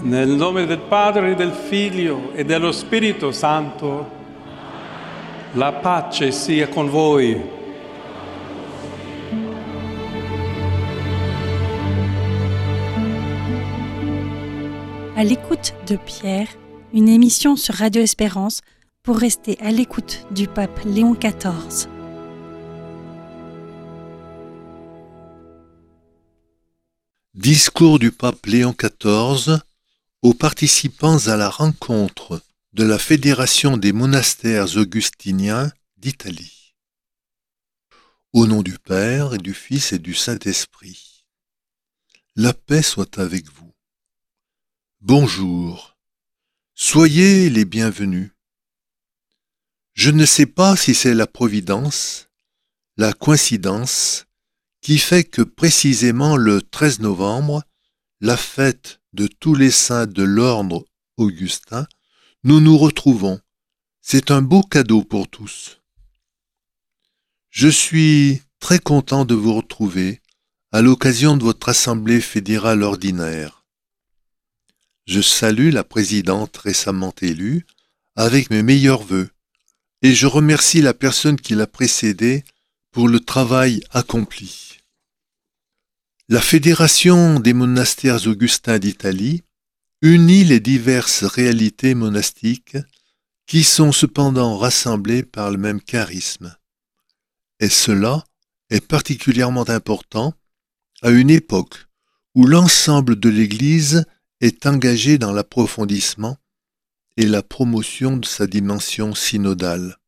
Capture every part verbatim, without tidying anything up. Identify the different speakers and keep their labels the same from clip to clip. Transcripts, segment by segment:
Speaker 1: Nel nome del Padre, del Figlio e dello Spirito Santo, la pace sia con voi.
Speaker 2: À l'écoute de Pierre, une émission sur Radio Espérance pour rester à l'écoute du pape Léon quatorze.
Speaker 3: Discours du pape Léon quatorze aux participants à la rencontre de la Fédération des monastères augustiniens d'Italie. Au nom du Père et du Fils et du Saint-Esprit, la paix soit avec vous. Bonjour, soyez les bienvenus. Je ne sais pas si c'est la providence, la coïncidence, qui fait que précisément le treize novembre, la fête de tous les saints de l'ordre augustin, nous nous retrouvons. C'est un beau cadeau pour tous. Je suis très content de vous retrouver à l'occasion de votre assemblée fédérale ordinaire. Je salue la présidente récemment élue avec mes meilleurs vœux et je remercie la personne qui l'a précédée pour le travail accompli. La Fédération des monastères augustins d'Italie unit les diverses réalités monastiques qui sont cependant rassemblées par le même charisme. Et cela est particulièrement important à une époque où l'ensemble de l'Église est engagé dans l'approfondissement et la promotion de sa dimension synodale.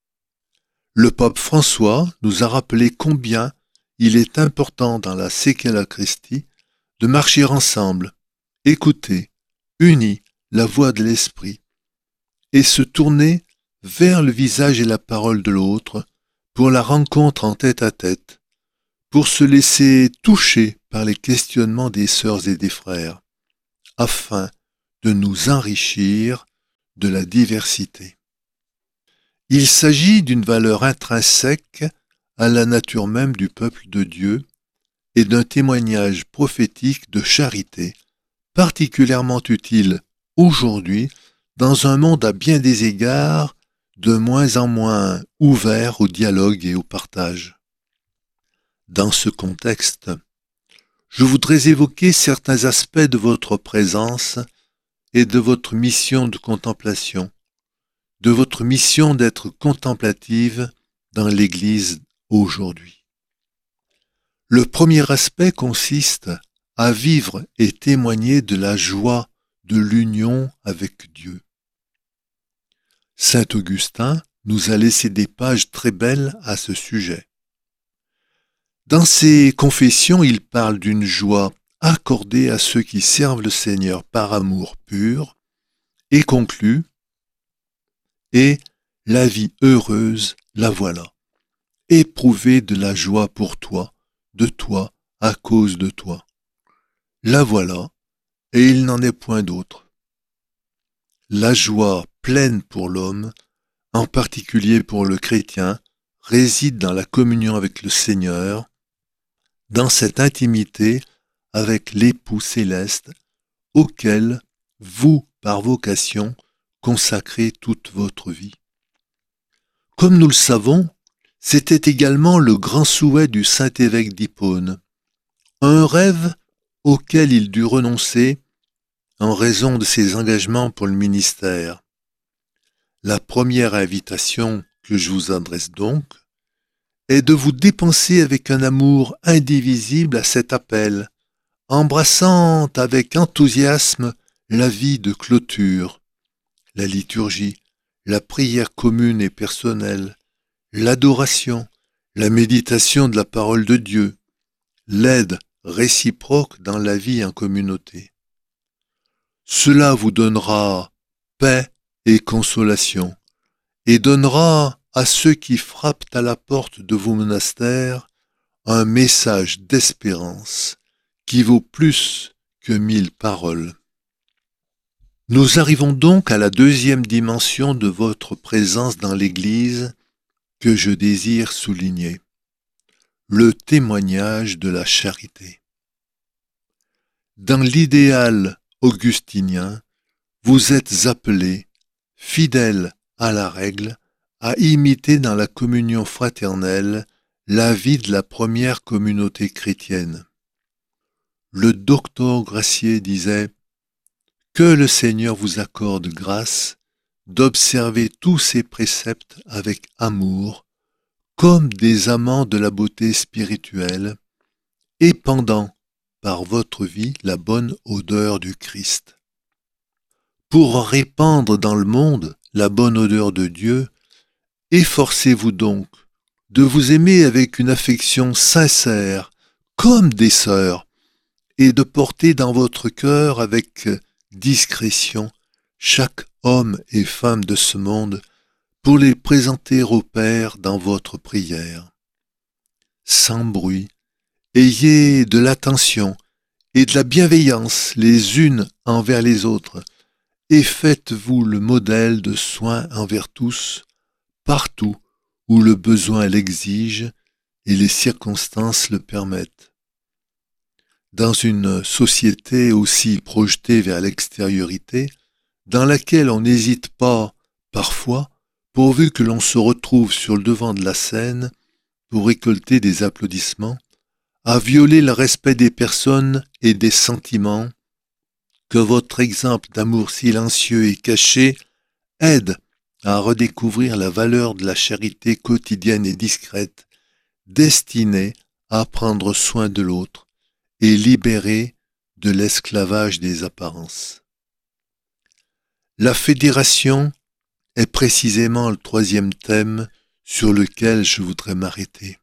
Speaker 3: Le pape François nous a rappelé combien il est important dans la Séquela Christi de marcher ensemble, écouter, unis, la voix de l'Esprit, et se tourner vers le visage et la parole de l'autre pour la rencontre en tête-à-tête, pour se laisser toucher par les questionnements des sœurs et des frères, afin de nous enrichir de la diversité. Il s'agit d'une valeur intrinsèque à la nature même du peuple de Dieu et d'un témoignage prophétique de charité, particulièrement utile aujourd'hui dans un monde à bien des égards de moins en moins ouvert au dialogue et au partage. Dans ce contexte, je voudrais évoquer certains aspects de votre présence et de votre mission de contemplation, de votre mission d'être contemplative dans l'Église aujourd'hui. Le premier aspect consiste à vivre et témoigner de la joie de l'union avec Dieu. Saint Augustin nous a laissé des pages très belles à ce sujet. Dans ses confessions, il parle d'une joie accordée à ceux qui servent le Seigneur par amour pur et conclut « Et la vie heureuse, la voilà. Éprouver de la joie pour toi, de toi, à cause de toi. La voilà, et il n'en est point d'autre. La joie pleine pour l'homme, en particulier pour le chrétien, réside dans la communion avec le Seigneur, dans cette intimité avec l'époux céleste, auquel vous, par vocation, consacrez toute votre vie. Comme nous le savons, c'était également le grand souhait du saint évêque d'Hippone, un rêve auquel il dut renoncer en raison de ses engagements pour le ministère. La première invitation que je vous adresse donc est de vous dépenser avec un amour indivisible à cet appel, embrassant avec enthousiasme la vie de clôture, la liturgie, la prière commune et personnelle, l'adoration, la méditation de la parole de Dieu, l'aide réciproque dans la vie en communauté. Cela vous donnera paix et consolation, et donnera à ceux qui frappent à la porte de vos monastères un message d'espérance qui vaut plus que mille paroles. Nous arrivons donc à la deuxième dimension de votre présence dans l'Église que je désire souligner, le témoignage de la charité. Dans l'idéal augustiniens, vous êtes appelés, fidèles à la règle, à imiter dans la communion fraternelle la vie de la première communauté chrétienne. Le docteur Gracier disait « Que le Seigneur vous accorde grâce d'observer tous ces préceptes avec amour, comme des amants de la beauté spirituelle, épandant par votre vie la bonne odeur du Christ. Pour répandre dans le monde la bonne odeur de Dieu, efforcez-vous donc de vous aimer avec une affection sincère, comme des sœurs, et de porter dans votre cœur avec discrétion chaque homme et femme de ce monde pour les présenter au Père dans votre prière. Sans bruit, ayez de l'attention et de la bienveillance les unes envers les autres, et faites-vous le modèle de soins envers tous, partout où le besoin l'exige et les circonstances le permettent. Dans une société aussi projetée vers l'extériorité, dans laquelle on n'hésite pas, parfois, pourvu que l'on se retrouve sur le devant de la scène pour récolter des applaudissements, à violer le respect des personnes et des sentiments, que votre exemple d'amour silencieux et caché aide à redécouvrir la valeur de la charité quotidienne et discrète, destinée à prendre soin de l'autre et libérer de l'esclavage des apparences. La fédération est précisément le troisième thème sur lequel je voudrais m'arrêter.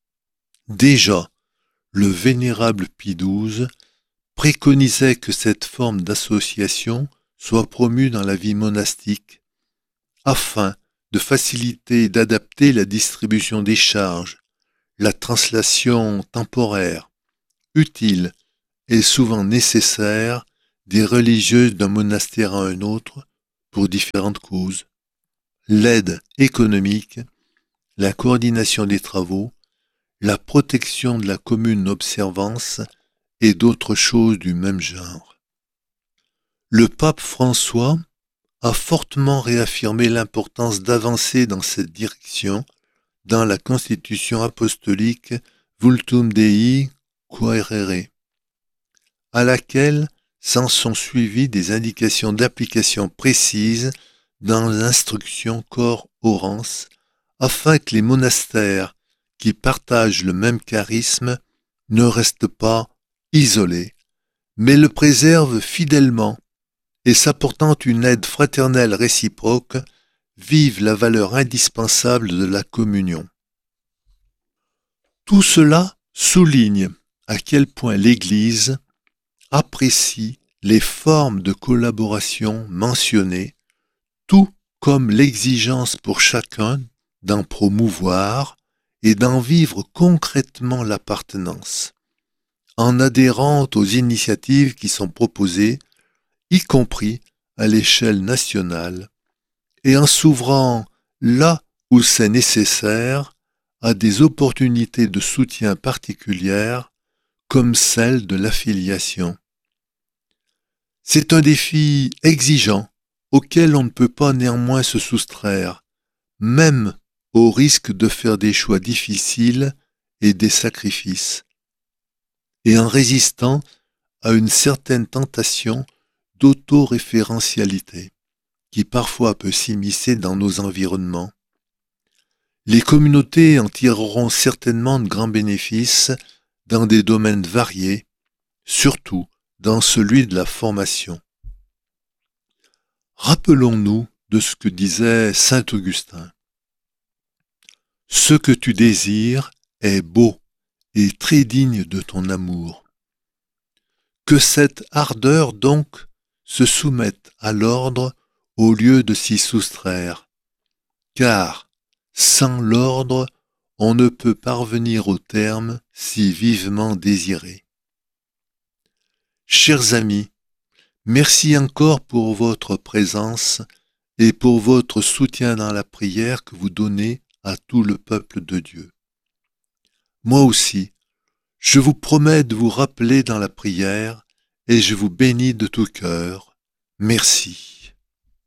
Speaker 3: Déjà, le vénérable Pie douze préconisait que cette forme d'association soit promue dans la vie monastique afin de faciliter et d'adapter la distribution des charges, la translation temporaire, utile et souvent nécessaire des religieuses d'un monastère à un autre pour différentes causes, l'aide économique, la coordination des travaux, la protection de la commune observance et d'autres choses du même genre. Le pape François a fortement réaffirmé l'importance d'avancer dans cette direction dans la constitution apostolique Vultum Dei Quaerere, à laquelle s'en sont suivies des indications d'application précises dans l'instruction Cor Orans, afin que les monastères qui partagent le même charisme ne restent pas isolés, mais le préservent fidèlement et s'apportant une aide fraternelle réciproque, vivent la valeur indispensable de la communion. Tout cela souligne à quel point l'Église apprécie les formes de collaboration mentionnées, tout comme l'exigence pour chacun d'en promouvoir et d'en vivre concrètement l'appartenance, en adhérant aux initiatives qui sont proposées, y compris à l'échelle nationale, et en s'ouvrant là où c'est nécessaire à des opportunités de soutien particulières comme celle de l'affiliation. C'est un défi exigeant auquel on ne peut pas néanmoins se soustraire, même au risque de faire des choix difficiles et des sacrifices, et en résistant à une certaine tentation d'autoréférentialité qui parfois peut s'immiscer dans nos environnements. Les communautés en tireront certainement de grands bénéfices dans des domaines variés, surtout dans celui de la formation. Rappelons-nous de ce que disait saint Augustin. « Ce que tu désires est beau et très digne de ton amour. Que cette ardeur donc se soumette à l'ordre au lieu de s'y soustraire, car sans l'ordre, on ne peut parvenir au terme si vivement désiré. » Chers amis, merci encore pour votre présence et pour votre soutien dans la prière que vous donnez à tout le peuple de Dieu. Moi aussi, je vous promets de vous rappeler dans la prière et je vous bénis de tout cœur. Merci.